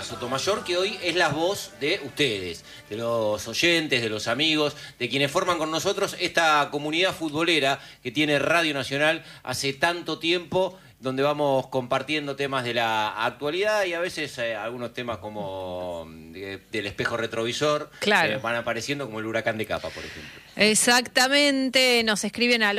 Sotomayor, que hoy es la voz de ustedes, de los oyentes, de los amigos, de quienes forman con nosotros esta comunidad futbolera que tiene Radio Nacional hace tanto tiempo, donde vamos compartiendo temas de la actualidad y a veces algunos temas como del espejo retrovisor, claro, van apareciendo, como el huracán de Capa, por ejemplo. Exactamente, nos escriben al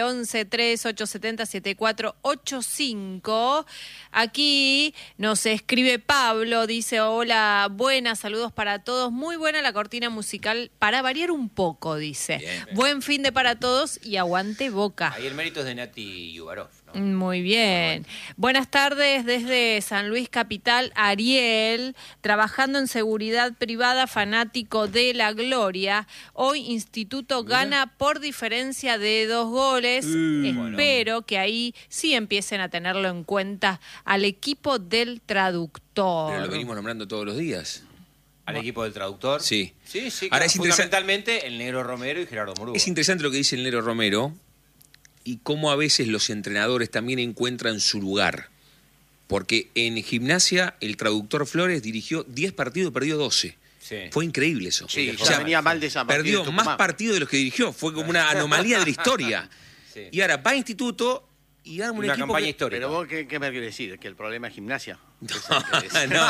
11-3870-7485. Aquí nos escribe Pablo, dice: hola, buenas, saludos para todos, muy buena la cortina musical, para variar un poco, dice. Bien. Buen fin de para todos y aguante Boca. Ahí el mérito es de Nati Yubarov, ¿no? Muy bien. Buenas tardes desde San Luis Capital, Ariel, trabajando en seguridad privada, fanático de la gloria. Hoy Instituto gana por diferencia de 2 goles. Espero que ahí sí empiecen a tenerlo en cuenta al equipo del traductor. Pero lo venimos nombrando todos los días. ¿Al equipo del traductor? Sí. Sí, Ahora claro, fundamentalmente el Negro Romero y Gerardo Murúa. Es interesante lo que dice el Negro Romero y cómo a veces los entrenadores también encuentran su lugar. Porque en Gimnasia el traductor Flores dirigió 10 partidos, perdió 12. Sí. Fue increíble eso. Sí, o sea, venía mal de San Martín. Perdió más partidos de los que dirigió. Fue como una anomalía de la historia. Sí. Y ahora va a Instituto y arma un equipo campaña histórica. Pero vos, ¿qué me querés decir? ¿Que el problema es Gimnasia? No.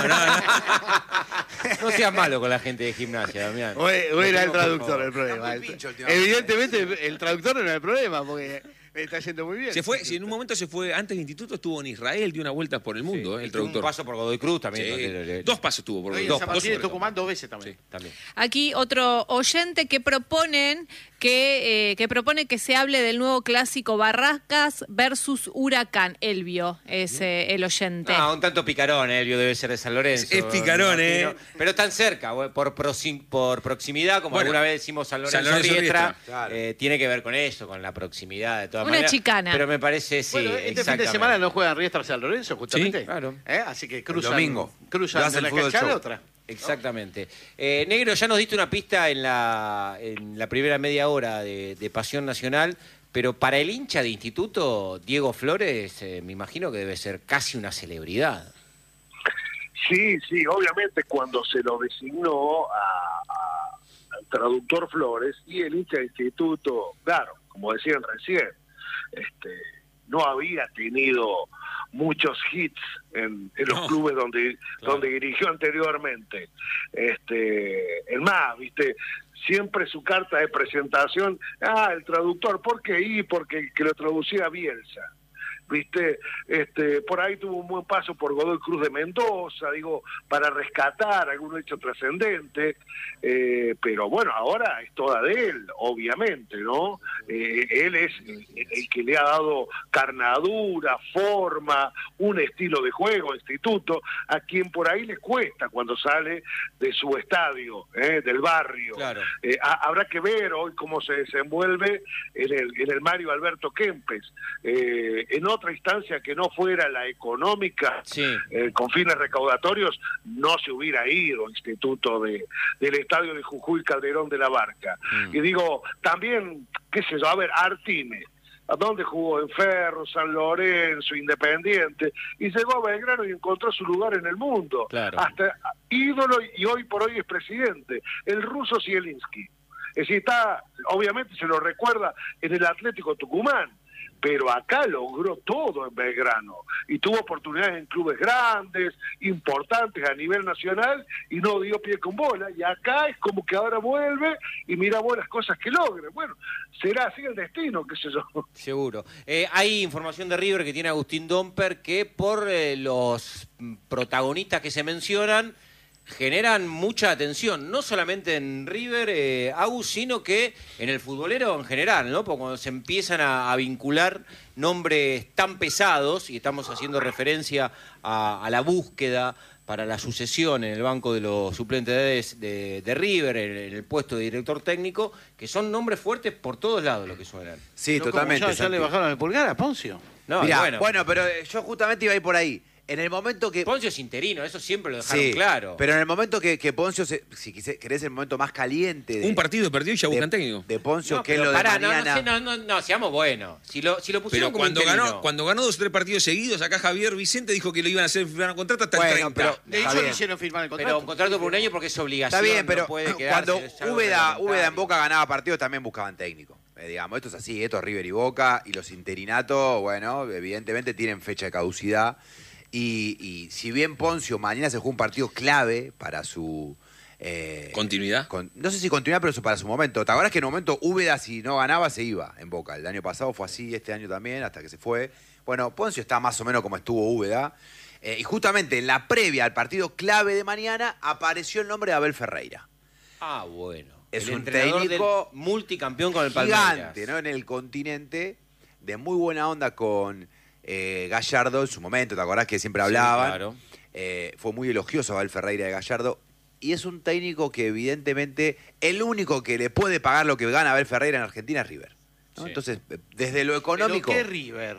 No seas malo con la gente de Gimnasia, Damián. O era el traductor el problema. Evidentemente el traductor no era el problema, porque está yendo muy bien. Se fue, si en un momento se fue, antes del instituto estuvo en Israel, dio una vuelta por el mundo, el traductor. Un paso por Godoy Cruz también. Sí. 2 pasos tuvo por Godoy Cruz. Dos de Tucumán 2 veces también. Sí, también. Aquí otro oyente que propone que se hable del nuevo clásico Barracas versus Huracán. Elvio es el oyente. No, un tanto picarón, Elvio debe ser de San Lorenzo. Es picarón, Pero tan cerca, por proximidad, como alguna vez decimos San Lorenzo Riestra. Claro. Tiene que ver con eso, con la proximidad de todas una maneras. Chicana. Pero me parece, sí, bueno, este fin de semana no juegan Riestra San Lorenzo, justamente. Sí, claro. Así que cruzan, el domingo. Cruzan de una cancha a la otra. Exactamente. Negro, ya nos diste una pista en la primera media hora de Pasión Nacional, pero para el hincha de Instituto, Diego Flores, me imagino que debe ser casi una celebridad. Sí, obviamente cuando se lo designó al traductor Flores y el hincha de Instituto, claro, como decían recién, no había tenido muchos hits en los clubes donde dirigió anteriormente. El más, siempre su carta de presentación, el traductor, ¿por qué? Porque el que lo traducía Bielsa. Por ahí tuvo un buen paso por Godoy Cruz de Mendoza, para rescatar algún hecho trascendente, pero bueno, ahora es toda de él, obviamente, ¿no? Él es el que le ha dado carnadura, forma, un estilo de juego, Instituto, a quien por ahí le cuesta cuando sale de su estadio, del barrio. Claro. Habrá que ver hoy cómo se desenvuelve en el Mario Alberto Kempes, en otra instancia que no fuera la económica, con fines recaudatorios, no se hubiera ido Instituto del estadio de Jujuy Calderón de la Barca. Y también, qué sé yo, Artime, ¿a dónde jugó? En Ferro, San Lorenzo, Independiente, y llegó a Belgrano y encontró su lugar en el mundo. Claro. Hasta ídolo, y hoy por hoy es presidente, el ruso Zielinski. Es decir, obviamente se lo recuerda en el Atlético Tucumán, pero acá logró todo en Belgrano y tuvo oportunidades en clubes grandes, importantes a nivel nacional, y no dio pie con bola, y acá es como que ahora vuelve y mira buenas cosas que logre. Bueno, será así el destino, qué sé yo. Seguro. Hay información de River que tiene Agustín Domper que por los protagonistas que se mencionan generan mucha atención, no solamente en River, Agus, sino que en el futbolero en general, ¿no? Porque cuando se empiezan a vincular nombres tan pesados, y estamos haciendo referencia a la búsqueda para la sucesión en el banco de los suplentes de River, en el puesto de director técnico, que son nombres fuertes por todos lados los que suenan. Sí, totalmente. ¿Ya le bajaron el pulgar a Poncio? No, mirá, bueno, pero yo justamente iba a ir por ahí. En el momento que... Poncio es interino, eso siempre lo dejaron Sí, claro. pero en el momento que Poncio, si querés el momento más caliente... Un partido perdió y ya buscan técnico. De Poncio, No, que es pero lo de pará, mañana... no, seamos buenos. Si lo pusieron Pero como cuando interino. ganó 2 o 3 partidos seguidos, acá Javier Vicente dijo que lo iban a hacer firmar un contrato hasta el 30. pero De está hecho, le bien. hicieron firmar el contrato. Pero un contrato por un año porque es obligación. Está bien, pero no puede quedarse, cuando es algo Úbeda en reglamentario. Boca ganaba partidos también buscaban técnico. Digamos, esto es así, esto es River y Boca, y los interinatos, bueno, evidentemente tienen fecha de caducidad. Y si bien Poncio mañana se juega un partido clave para su... ¿Continuidad? No sé si continuidad, pero para su momento. ¿Te acuerdas que en un momento Úbeda, si no ganaba, se iba en Boca? El año pasado fue así, este año también, hasta que se fue. Bueno, Poncio está más o menos como estuvo Úbeda. Y justamente en la previa al partido clave de mañana apareció el nombre de Abel Ferreira. Ah, bueno. Es El un entrenador técnico del multicampeón con el Palmeiras. gigante, ¿no? En el continente, de muy buena onda con Gallardo en su momento, ¿te acordás que siempre hablaban? Sí, claro. Fue muy elogioso Abel Ferreira de Gallardo. Y es un técnico que evidentemente el único que le puede pagar lo que gana Abel Ferreira en Argentina es River, ¿no? Sí. Entonces, desde lo económico... ¿Pero qué River?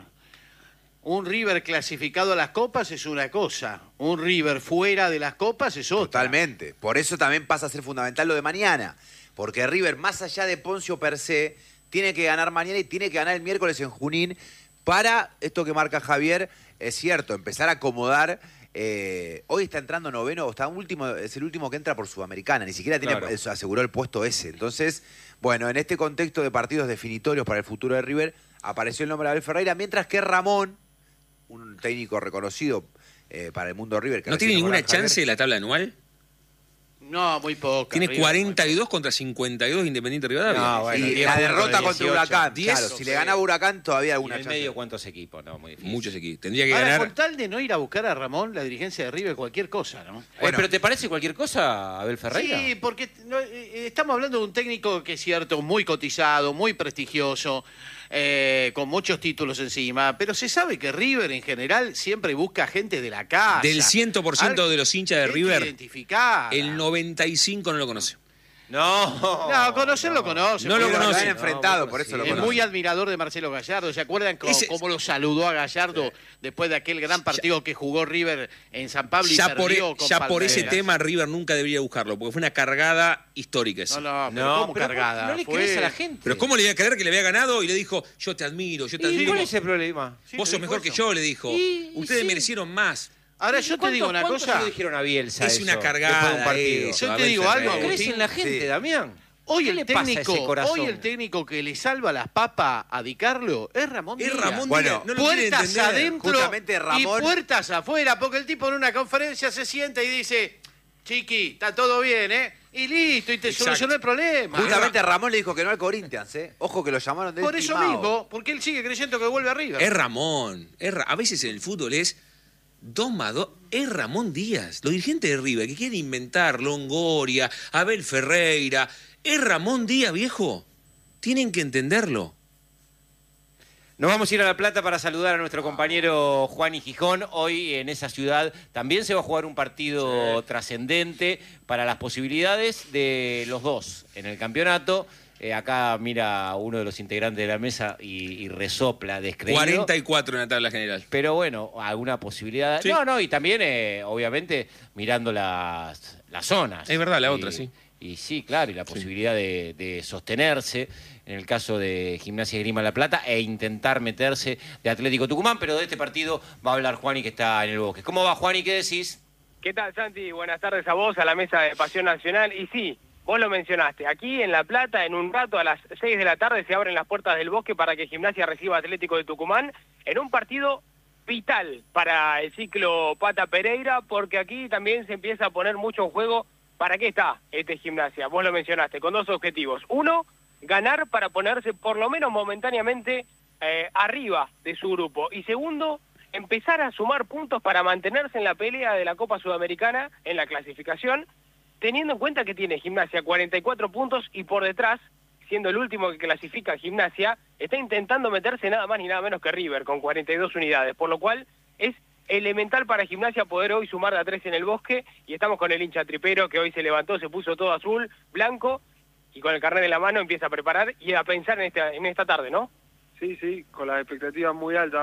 Un River clasificado a las copas es una cosa. Un River fuera de las copas es otra. Totalmente. Por eso también pasa a ser fundamental lo de mañana. Porque River, más allá de Poncio per se, tiene que ganar mañana y tiene que ganar el miércoles en Junín para, esto que marca Javier, es cierto, empezar a acomodar. Hoy está entrando noveno, está último, es el último que entra por Sudamericana, ni siquiera tiene, Claro. aseguró el puesto ese. Entonces, bueno, en este contexto de partidos definitorios para el futuro de River, apareció el nombre de Abel Ferreira, mientras que Ramón, un técnico reconocido para el mundo de River. Que ¿No tiene recién ninguna nombraba Javier, chance de la tabla anual? No, muy poca. Tiene River, 42 contra 52 Independiente Rivadavia. No, bueno, y 10 la puntos derrota de contra 18. Huracán, 10, claro, si le ganaba Huracán todavía ¿Y alguna en el chance. medio cuántos equipos? No, muy difícil. Muchos equipos. Tendría que Ahora, ganar. con tal de no ir a buscar a Ramón, la dirigencia de River, cualquier cosa, ¿no? Bueno. ¿Pero te parece cualquier cosa, Abel Ferreira? Sí, porque estamos hablando de un técnico que es cierto, muy cotizado, muy prestigioso, con muchos títulos encima, pero se sabe que River en general siempre busca gente de la casa. Del 100% de los hinchas de Gente River, identificada. el 95 no lo conoce. No, conocerlo conoce. No lo porque conoce. han enfrentado, No, por eso lo Es conoce. muy admirador de Marcelo Gallardo. ¿Se acuerdan cómo lo saludó a Gallardo después de aquel gran partido que jugó River en San Pablo y Ya perdió con por ese Palmeiras? tema River nunca debería buscarlo, porque fue una cargada histórica esa. No, pero No, ¿cómo pero cargada? no le Fue- crees a la gente. Pero ¿cómo le iba a creer que le había ganado y le dijo, yo te admiro, yo te ¿Y admiro? cuál es el problema? Sí, Vos te sos dijo mejor que eso. yo, le dijo. Y Ustedes sí. merecieron más. Ahora yo te digo una ¿Cuántos cosa. le dijeron a Bielsa Es eso una después de cargada un partido? eso, Yo te Abel digo Ferreira. algo, ¿No crees Agustín? en la gente, Sí. Damián? Hoy ¿Qué el, le pasa a ese técnico, corazón? hoy el técnico que le salva las papas a Di Carlo es Ramón Es Díaz. Ramón Bueno, Díaz, no lo quiere Puertas entender. adentro Justamente Ramón- y puertas afuera, porque el tipo en una conferencia se sienta y dice, Chiqui, está todo bien, ¿eh? Y listo, y te Exacto. solucionó el problema. Justamente Ramón le dijo que no al Corinthians, ¿eh? Ojo que lo llamaron de Por eso mismo, porque él sigue creyendo que vuelve arriba. Es Ramón. A veces en el fútbol es 2 más 2. Es Ramón Díaz. Los dirigentes de River que quieren inventar Longoria, Abel Ferreira. Es Ramón Díaz, viejo. Tienen que entenderlo. Nos vamos a ir a La Plata para saludar a nuestro compañero Juan y Gijón. Hoy en esa ciudad también se va a jugar un partido trascendente para las posibilidades de los dos en el campeonato. Acá mira uno de los integrantes de la mesa y resopla descreído. 44 en la tabla general. Pero bueno, alguna posibilidad. Sí. No, y también, obviamente, mirando las zonas. Es verdad, la Y- otra, sí. Y sí, claro, y la posibilidad de sostenerse, en el caso de Gimnasia y Esgrima La Plata, e intentar meterse de Atlético Tucumán, pero de este partido va a hablar Juani, que está en el Bosque. ¿Cómo va, Juani? ¿Qué decís? ¿Qué tal, Santi? Buenas tardes a vos, a la mesa de Pasión Nacional. Y sí, vos lo mencionaste, aquí en La Plata, en un rato a las 6 de la tarde se abren las puertas del Bosque para que Gimnasia reciba a Atlético de Tucumán en un partido vital para el ciclo Pata Pereira, porque aquí también se empieza a poner mucho en juego. ¿Para qué está este Gimnasia? Vos lo mencionaste, con 2 objetivos. Uno, ganar para ponerse por lo menos momentáneamente arriba de su grupo. Y segundo, empezar a sumar puntos para mantenerse en la pelea de la Copa Sudamericana, en la clasificación, teniendo en cuenta que tiene Gimnasia 44 puntos y por detrás, siendo el último que clasifica Gimnasia, está intentando meterse nada más ni nada menos que River, con 42 unidades, por lo cual es elemental para Gimnasia poder hoy sumar de a 3 en el Bosque, y estamos con el hincha tripero que hoy se levantó, se puso todo azul, blanco, y con el carnet en la mano empieza a preparar y a pensar en esta tarde, ¿no? Sí, con las expectativas muy altas.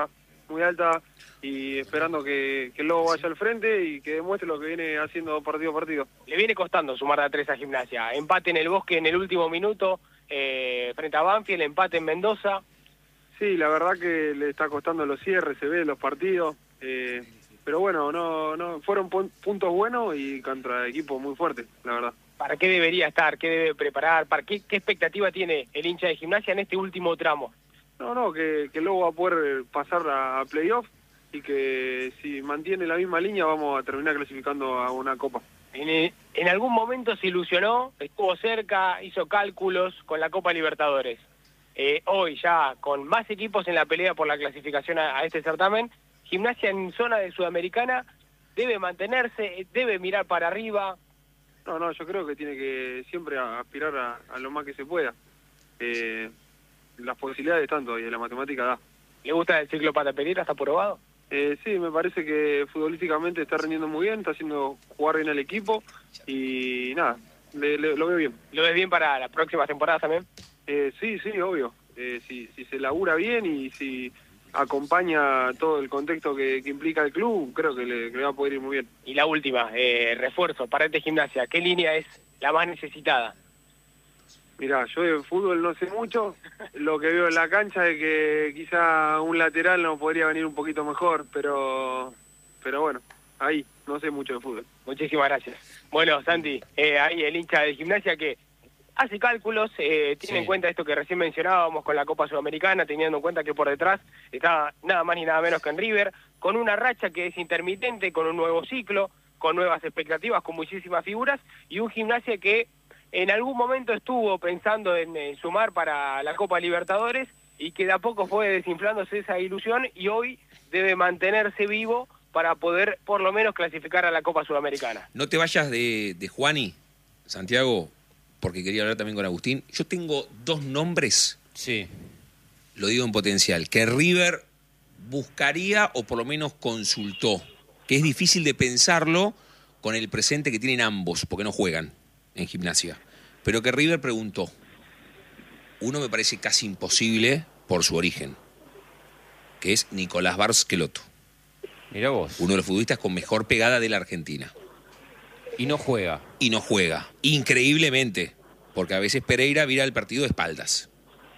muy alta y esperando que el Lobo vaya al frente y que demuestre lo que viene haciendo partido a partido. Le viene costando sumar de a 3 a Gimnasia. Empate en el Bosque en el último minuto, frente a Banfield, empate en Mendoza. Sí, la verdad que le está costando los cierres, se ve los partidos, pero bueno, no fueron puntos buenos y contra equipos muy fuertes, la verdad. ¿Para qué debería estar? ¿Qué debe preparar? ¿Qué expectativa tiene el hincha de Gimnasia en este último tramo? No, que el Lobo va a poder pasar a playoff y que si mantiene la misma línea vamos a terminar clasificando a una copa. En algún momento se ilusionó, estuvo cerca, hizo cálculos con la Copa Libertadores. Hoy ya con más equipos en la pelea por la clasificación a este certamen, Gimnasia en zona de Sudamericana debe mantenerse, debe mirar para arriba. No, yo creo que tiene que siempre aspirar a lo más que se pueda. Las posibilidades están todavía, la matemática da. ¿Le gusta el ciclo Pata Pereira? ¿Está probado? Sí, me parece que futbolísticamente está rendiendo muy bien, está haciendo jugar bien al equipo y nada, lo veo bien. ¿Lo ves bien para las próximas temporadas también? Sí, obvio. Si se labura bien y si acompaña todo el contexto que implica el club, creo que le va a poder ir muy bien. Y la última, refuerzo para este Gimnasia, ¿qué línea es la más necesitada? Mirá, yo de fútbol no sé mucho, lo que veo en la cancha es que quizá un lateral nos podría venir un poquito mejor, pero bueno, ahí, no sé mucho de fútbol. Muchísimas gracias. Bueno, Santi, ahí el hincha de Gimnasia que hace cálculos, tiene en cuenta esto que recién mencionábamos con la Copa Sudamericana, teniendo en cuenta que por detrás está nada más ni nada menos que en River, con una racha que es intermitente, con un nuevo ciclo, con nuevas expectativas, con muchísimas figuras, y un Gimnasia que en algún momento estuvo pensando en sumar para la Copa Libertadores y que de a poco fue desinflándose esa ilusión y hoy debe mantenerse vivo para poder por lo menos clasificar a la Copa Sudamericana. No te vayas de Juani, Santiago, porque quería hablar también con Agustín. Yo tengo 2 nombres, Sí. lo digo en potencial, que River buscaría o por lo menos consultó, que es difícil de pensarlo con el presente que tienen ambos, porque no juegan en Gimnasia, pero que River preguntó. Uno me parece casi imposible por su origen, que es Nicolás Barcelotto, Mirá vos. uno de los futbolistas con mejor pegada de la Argentina. Y no juega. Y no juega, increíblemente, porque a veces Pereira vira el partido de espaldas.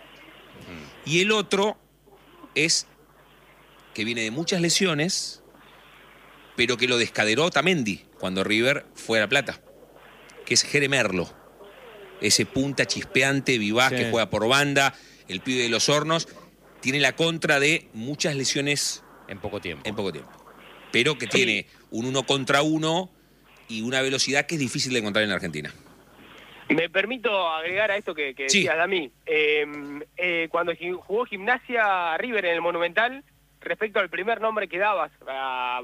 Y el otro es que viene de muchas lesiones, pero que lo descaderó Otamendi cuando River fue a La Plata, que es Jere Merlo, ese punta chispeante, vivaz, que juega por banda, el pibe de los hornos, tiene la contra de muchas lesiones En poco tiempo. pero que tiene un 1 contra 1 y una velocidad que es difícil de encontrar en la Argentina. Me permito agregar a esto que decías, Dami. Cuando jugó Gimnasia River en el Monumental, respecto al primer nombre que dabas a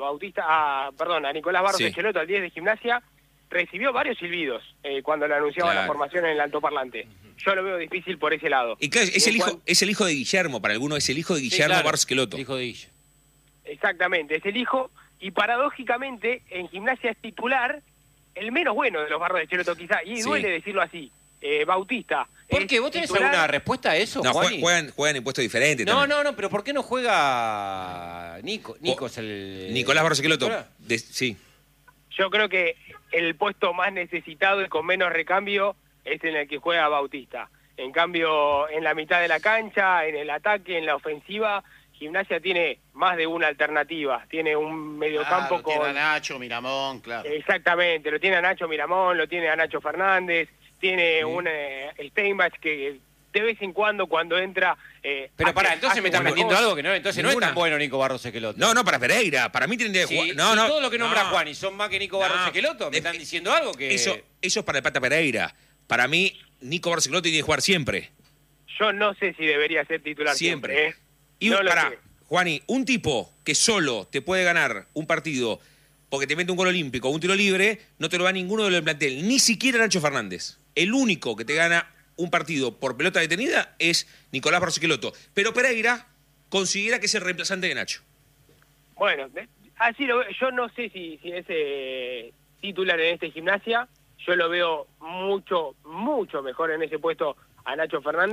a Nicolás Barros Schelotto, al 10 de Gimnasia, recibió varios silbidos cuando le anunciaban la formación en el altoparlante. Yo lo veo difícil por ese lado. Y claro, es el hijo de Guillermo, para algunos es el hijo de Guillermo Barros Schelotto. El hijo de Guille. Exactamente, es el hijo, y paradójicamente en Gimnasia es titular el menos bueno de los Barros de Schelotto quizá, y duele decirlo así, Bautista. ¿Por qué? ¿Vos tenés titular? alguna respuesta a eso, No, Juani? juegan en puestos diferentes. No, también. pero ¿por qué no juega Nico? Nico es el... Nicolás Barros Schelotto. Sí. Yo creo que el puesto más necesitado y con menos recambio es en el que juega Bautista. En cambio, en la mitad de la cancha, en el ataque, en la ofensiva, Gimnasia tiene más de una alternativa. Tiene un mediocampo con... Tiene a Nacho, Miramón, claro. Exactamente, lo tiene a Nacho Miramón, lo tiene a Nacho Fernández, tiene un Steinbach que de vez en cuando entra... Pero pará, entonces me están vendiendo algo que no, entonces no es Ninguna. tan bueno Nico Barros Schelotto. No, para Pereira. Para mí tendría que jugar. No, si todo lo que nombra Juan y son más que Nico Barros No. Schelotto, me están diciendo algo que... Eso es para el Pata Pereira. Para mí, Nico Barros Schelotto tiene que jugar siempre. Yo no sé si debería ser titular siempre. Y No lo pará, sé. Juani, un tipo que solo te puede ganar un partido porque te mete un gol olímpico o un tiro libre, no te lo da ninguno de los del plantel, ni siquiera Nacho Fernández. El único que te gana un partido por pelota detenida es Nicolás Barros Schelotto. Pero Pereira considera que es el reemplazante de Nacho. Bueno, así lo veo. Yo no sé si es titular en este Gimnasia. Yo lo veo mucho mejor en ese puesto a Nacho Fernández.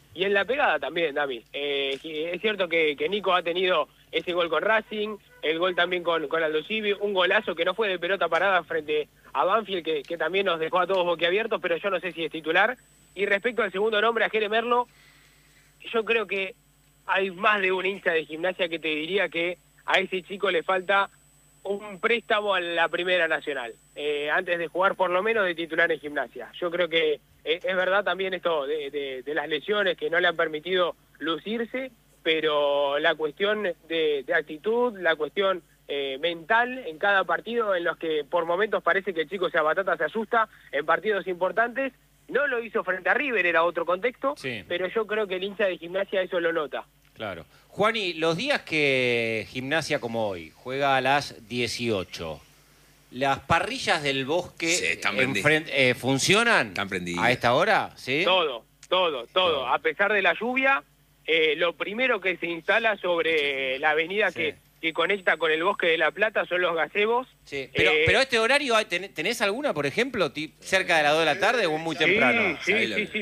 Y en la pegada también, Dami. Es cierto que Nico ha tenido ese gol con Racing, el gol también con Aldo Civi, un golazo que no fue de pelota parada frente a Banfield, que también nos dejó a todos boquiabiertos, pero yo no sé si es titular. Y respecto al segundo nombre, a Jere Merlo, yo creo que hay más de un hincha de Gimnasia que te diría que a ese chico le falta un préstamo a la Primera Nacional, antes de jugar por lo menos de titular en Gimnasia. Yo creo que es verdad también esto de las lesiones que no le han permitido lucirse, pero la cuestión de actitud, la cuestión mental en cada partido, en los que por momentos parece que el chico Batata se asusta en partidos importantes. No lo hizo frente a River, era otro contexto, sí, pero yo creo que el hincha de Gimnasia eso lo nota. Claro. Juani, los días que Gimnasia como hoy juega a las 18, ¿las parrillas del Bosque Sí, están prendidas. funcionan Están prendidas. a esta hora? ¿Sí? Todo. A pesar de la lluvia, lo primero que se instala sobre la avenida Sí. que conecta con el Bosque de la Plata son los gazebos. Sí. Pero este horario, ¿tenés alguna, por ejemplo, cerca de las 2 de la tarde o muy temprano? Sí.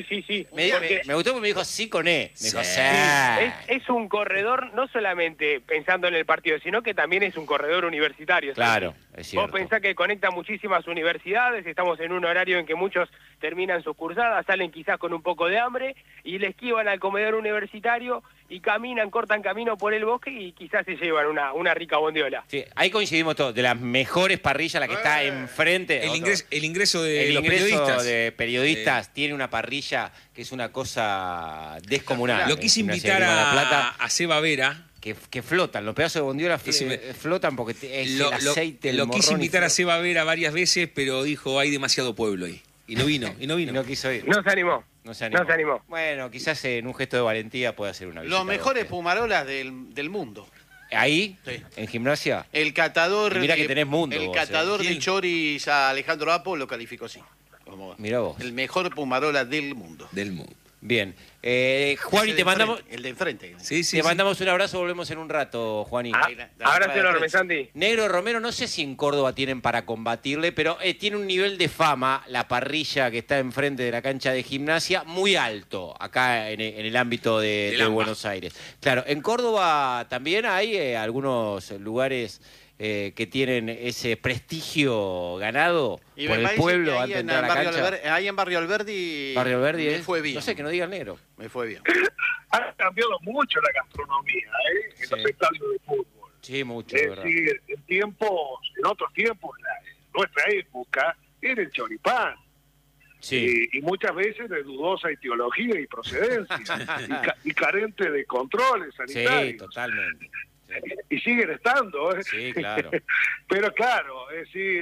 Me gustó porque me dijo sí con E. Me dijo sí. Es un corredor, no solamente pensando en el partido, sino que también es un corredor universitario. ¿sabes? Claro, es cierto. Vos pensás que conecta muchísimas universidades, estamos en un horario en que muchos terminan sus cursadas, salen quizás con un poco de hambre y le esquivan al comedor universitario y cortan camino por el bosque y quizás se llevan una rica bondiola. Sí, ahí coincidimos todos. De las mejores parrillas, la que está enfrente. El ingreso de El los ingreso periodistas. de periodistas tiene una parrilla que es una cosa descomunal. Lo quise En invitar Gimnasia de Grima de La Plata, a Seba Vera. que flotan, los pedazos de bondiola flotan porque es el aceite, el Lo quise morrón y invitar a flota. Seba Vera varias veces, pero dijo, hay demasiado pueblo ahí. Y no vino. Y no quiso ir. No se animó. No se animó. No se animó. Bueno, quizás en un gesto de valentía puede hacer una visita. Los mejores Bosque. pumarolas del mundo. ¿Ahí? Sí. ¿En Gimnasia? El catador. Y mirá que tenés mundo El vos, catador de ¿Quién? choris a Alejandro Apo lo calificó así. Mirá vos. El mejor pumarola del mundo. Del mundo. Bien. Juani, El te de mandamos... enfrente, el de enfrente. Sí, Te mandamos un abrazo, volvemos en un rato, Juaní. Abrazo enorme, Santi. Negro Romero, no sé si en Córdoba tienen para combatirle, pero tiene un nivel de fama, la parrilla que está enfrente de la cancha de Gimnasia, muy alto, acá en el ámbito de Buenos Aires. Claro, en Córdoba también hay algunos lugares que tienen ese prestigio ganado Y por me el parece pueblo que ahí antes de en entrar a la Barrio cancha. ahí en Barrio Alberdi. Barrio Verdi, me fue bien. No sé, que no diga el negro. Me fue bien. Ha cambiado mucho la gastronomía, en los estadios de fútbol. Sí, mucho, Es ¿verdad? decir, en otros tiempos, en nuestra época, era el choripán. Sí. Y muchas veces de dudosa etiología y procedencia, y carente de controles sanitarios. Sí, totalmente. Y siguen estando, ¿eh? Sí, claro. Pero claro, es decir,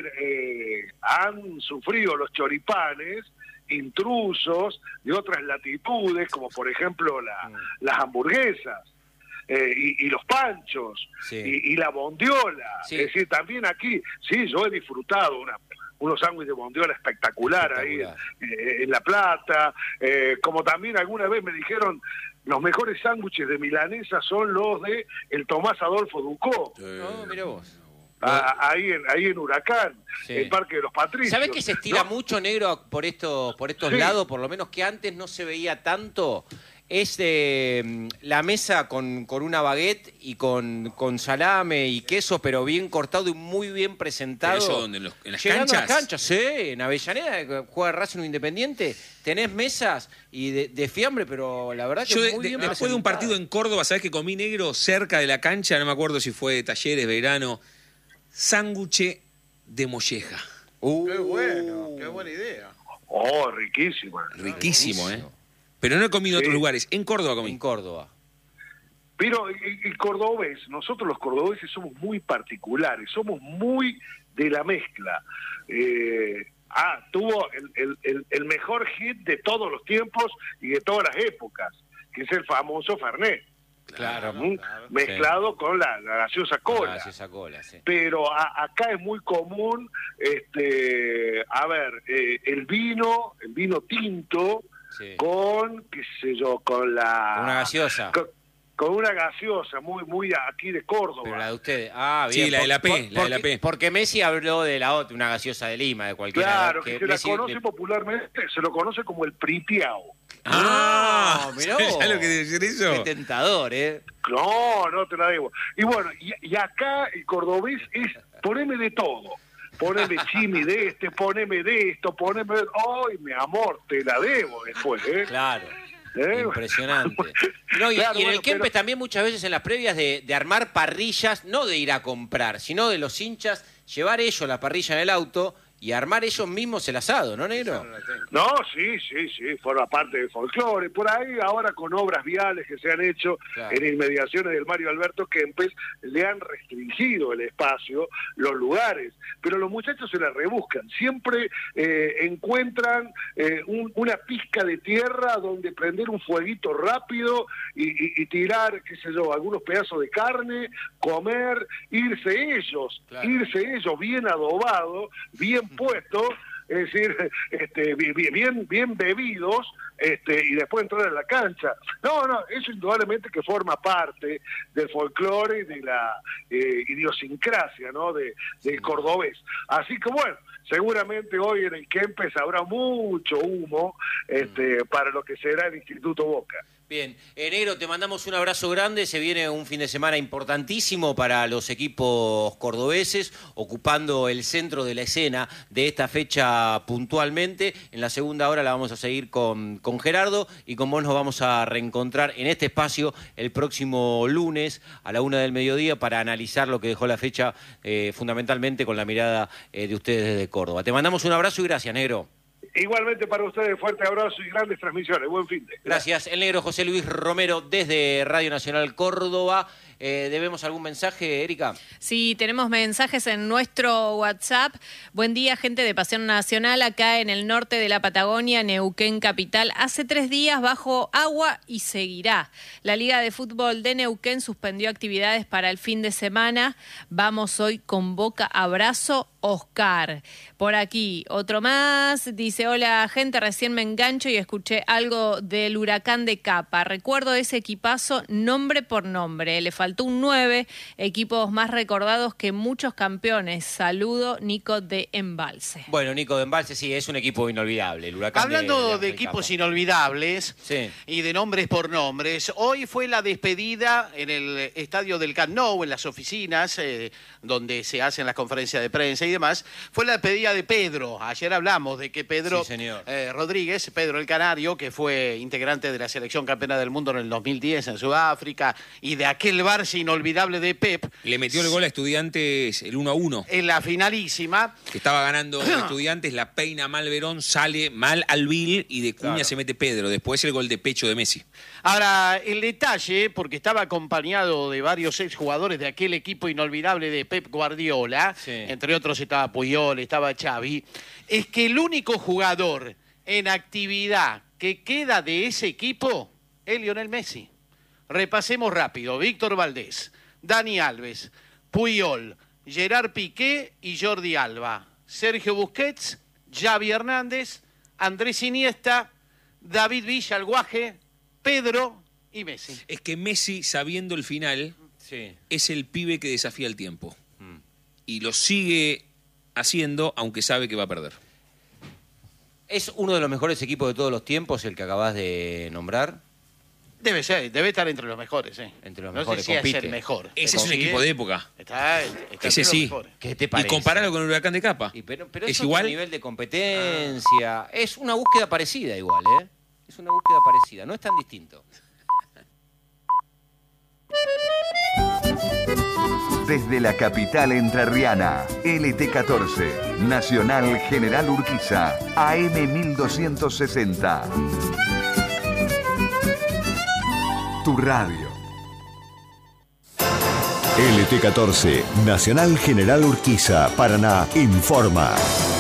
han sufrido los choripanes intrusos de otras latitudes, como por ejemplo las hamburguesas y los panchos Sí. y la bondiola. Sí. Es decir, también aquí, sí, yo he disfrutado unos sándwiches de bondiola espectacular ahí en La Plata, como también alguna vez me dijeron, los mejores sándwiches de milanesa son los de el Tomás Adolfo Ducó, No, mira vos. ahí en Huracán, Sí. el Parque de los Patricios. ¿Sabés que se estira ¿no? mucho, negro, por estos Sí. lados? Por lo menos que antes no se veía tanto. Es la mesa con una baguette y con salame y queso, pero bien cortado y muy bien presentado. ¿Pero eso dónde? ¿En las Llegando a canchas? las canchas, sí. En Avellaneda, que juega Racing Independiente, tenés mesas y de fiambre, pero la verdad que Yo muy bien después de un presentado. partido en Córdoba, ¿sabés que comí, negro, cerca de la cancha? No me acuerdo si fue Talleres, Verano. Sándwich de molleja. Qué bueno, qué buena idea. Oh, riquísimo. Riquísimo, ¿eh? Pero no he comido en otros lugares. En Córdoba comí. En Córdoba. Pero el cordobés, nosotros los cordobeses somos muy particulares, somos muy de la mezcla. Tuvo el mejor hit de todos los tiempos y de todas las épocas, que es el famoso Fernet. Claro, Mezclado con la gaseosa cola. Esa cola, sí. Pero acá es muy común, el vino tinto, Sí. con, qué sé yo, con Una gaseosa. con una gaseosa muy aquí de Córdoba. Pero la de ustedes. Ah, bien. Sí, la de la P, la de la P. Porque Messi habló de la otra, una gaseosa de Lima, de cualquiera. Claro, que se la Messi conoce popularmente, se lo conoce como el pritiao. mirá ¿sabes vos. lo que debe ser eso? Qué tentador, ¿eh? No te la debo. Y bueno, y acá el cordobés es poneme de todo. Poneme chimi de poneme de esto, poneme de... ¡Ay, mi amor, te la debo después, eh! Claro. Impresionante. No, y, Claro, y en el bueno, Kempes pero- también muchas veces en las previas de armar parrillas, no de ir a comprar, sino de los hinchas, llevar ellos la parrilla en el auto y armar ellos mismos el asado, ¿no, negro? No, sí, forma parte del folclore. Por ahí ahora con obras viales que se han hecho Claro. en inmediaciones del Mario Alberto Kempes, le han restringido el espacio, los lugares, pero los muchachos se la rebuscan. Siempre encuentran una pizca de tierra donde prender un fueguito rápido y tirar, qué sé yo, algunos pedazos de carne, comer, irse ellos bien adobados, bien puestos, es decir, bien bebidos, y después entrar a la cancha. No, eso indudablemente que forma parte del folclore y de la idiosincrasia, ¿no? del cordobés. Así que bueno, seguramente hoy en el Kempes habrá mucho humo para lo que será el Instituto Boca. Bien, negro, te mandamos un abrazo grande, se viene un fin de semana importantísimo para los equipos cordobeses, ocupando el centro de la escena de esta fecha puntualmente. En la segunda hora la vamos a seguir con Gerardo y con vos nos vamos a reencontrar en este espacio el próximo lunes a la 1 del mediodía para analizar lo que dejó la fecha fundamentalmente con la mirada de ustedes desde Córdoba. Te mandamos un abrazo y gracias, negro. Igualmente para ustedes, fuerte abrazo y grandes transmisiones. Buen fin de. Gracias. El negro José Luis Romero desde Radio Nacional Córdoba. ¿Debemos algún mensaje, Erika? Sí, tenemos mensajes en nuestro WhatsApp. Buen día, gente de Pasión Nacional, acá en el norte de la Patagonia, Neuquén capital. Hace 3 días bajo agua y seguirá. La Liga de Fútbol de Neuquén suspendió actividades para el fin de semana. Vamos hoy con Boca. Abrazo, Oscar. Por aquí, otro más. Dice, hola, gente, recién me engancho y escuché algo del Huracán de Capa. Recuerdo ese equipazo nombre por nombre. Le faltó un 9, equipos más recordados que muchos campeones. Saludo, Nico de Embalse. Bueno, Nico de Embalse, sí, es un equipo inolvidable. El Huracán Hablando de Ángel equipos Capa. inolvidables Sí. y de nombres por nombres, hoy fue la despedida en el estadio del Camp Nou, en las oficinas donde se hacen las conferencias de prensa y demás. Fue la despedida de Pedro. Ayer hablamos de que Pedro Sí, señor. Rodríguez, Pedro el Canario, que fue integrante de la selección campeona del mundo en el 2010 en Sudáfrica y de aquel Barça inolvidable de Pep, Le metió el gol a Estudiantes el 1-1. en la finalísima. Que estaba ganando Estudiantes, la peina mal Verón, sale mal Albil y de cuña Claro. se mete Pedro. Después el gol de pecho de Messi. Ahora, el detalle, porque estaba acompañado de varios exjugadores de aquel equipo inolvidable de Pep Guardiola, Sí. entre otros estaba Puyol, estaba Xavi, es que el único jugador en actividad que queda de ese equipo es Lionel Messi. Repasemos rápido: Víctor Valdés, Dani Alves, Puyol, Gerard Piqué y Jordi Alba, Sergio Busquets, Xavi Hernández, Andrés Iniesta, David Villa, el Guaje, Pedro y Messi. Es que Messi, sabiendo el final, Sí. es el pibe que desafía el tiempo. Y lo sigue haciendo, aunque sabe que va a perder. ¿Es uno de los mejores equipos de todos los tiempos el que acabas de nombrar? Debe ser, debe estar entre los mejores, Entre los no mejores, sé si compite. es el mejor. Ese es un equipo de época. Está Ese entre los sí. mejores. ¿Qué te Y parece? compararlo con el Huracán de Capa. Pero ¿Es es igual? otro nivel de competencia. Es una búsqueda parecida igual, ¿eh? Es una búsqueda parecida, no es tan distinto. Desde la capital entrerriana, LT14, Nacional General Urquiza, AM 1260. Tu radio. LT14, Nacional General Urquiza, Paraná, informa.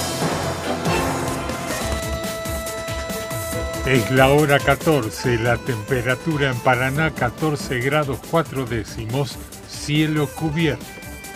Es la hora 14, la temperatura en Paraná 14 grados 4 décimos, cielo cubierto.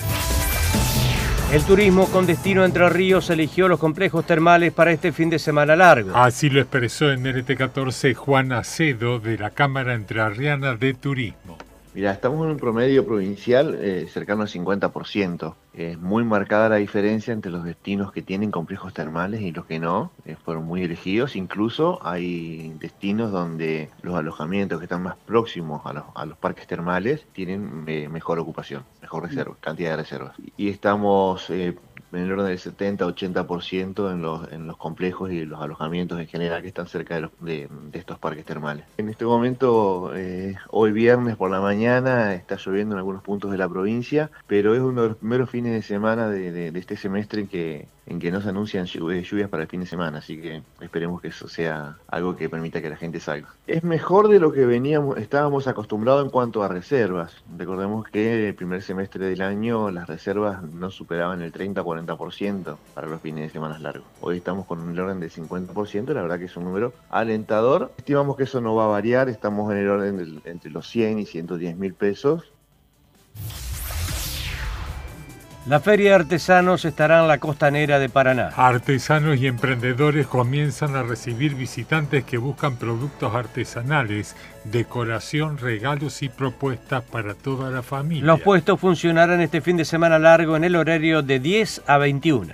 El turismo con destino Entre Ríos eligió los complejos termales para este fin de semana largo. Así lo expresó en LT14 Juan Acedo de la Cámara Entrerriana de Turismo. Mirá, estamos en un promedio provincial cercano al 50%. Es muy marcada la diferencia entre los destinos que tienen complejos termales y los que no. Fueron muy elegidos. Incluso hay destinos donde los alojamientos que están más próximos a los parques termales tienen mejor ocupación, mejor reserva, cantidad de reservas. Y estamos en el orden del 70-80% en los complejos y los alojamientos en general que están cerca de estos parques termales. En este momento, hoy viernes por la mañana, está lloviendo en algunos puntos de la provincia, pero es uno de los primeros fines de semana de este semestre en que no se anuncian lluvias para el fin de semana, así que esperemos que eso sea algo que permita que la gente salga. Es mejor de lo que estábamos acostumbrados en cuanto a reservas. Recordemos que el primer semestre del año las reservas no superaban el 30-40% para los fines de semana largos. Hoy estamos con un orden del 50%, la verdad que es un número alentador. Estimamos que eso no va a variar, estamos en el orden entre los 100 y 110 mil pesos. La Feria de Artesanos estará en la costanera de Paraná. Artesanos y emprendedores comienzan a recibir visitantes que buscan productos artesanales, decoración, regalos y propuestas para toda la familia. Los puestos funcionarán este fin de semana largo en el horario de 10 a 21.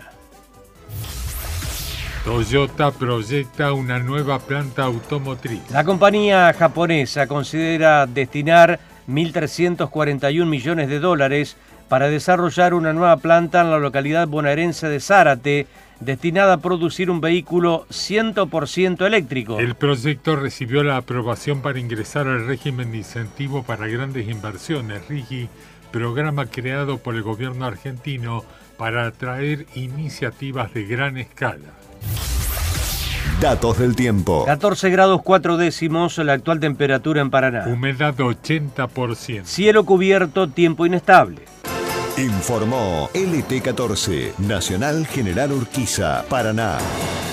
Toyota proyecta una nueva planta automotriz. La compañía japonesa considera destinar 1.341 millones de dólares para desarrollar una nueva planta en la localidad bonaerense de Zárate, destinada a producir un vehículo 100% eléctrico. El proyecto recibió la aprobación para ingresar al régimen de incentivo para grandes inversiones, RIGI, programa creado por el gobierno argentino para atraer iniciativas de gran escala. Datos del tiempo. 14 grados 4 décimos la actual temperatura en Paraná. Humedad 80%. Cielo cubierto, tiempo inestable. Informó LT14, Nacional General Urquiza, Paraná.